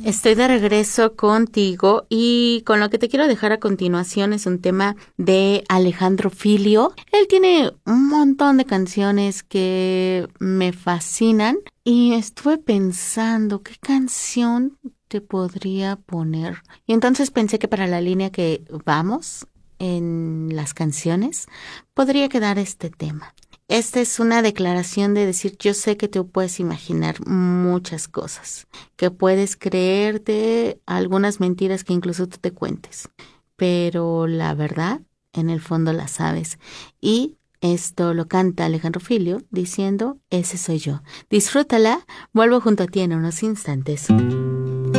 Estoy de regreso contigo y con lo que te quiero dejar a continuación es un tema de Alejandro Filio. Él tiene un montón de canciones que me fascinan y estuve pensando qué canción te podría poner. Y entonces pensé que para la línea que vamos en las canciones podría quedar este tema. Esta es una declaración de decir, yo sé que tú puedes imaginar muchas cosas, que puedes creerte algunas mentiras que incluso tú te cuentes, pero la verdad, en el fondo la sabes. Y esto lo canta Alejandro Filio diciendo, ese soy yo. Disfrútala, vuelvo junto a ti en unos instantes.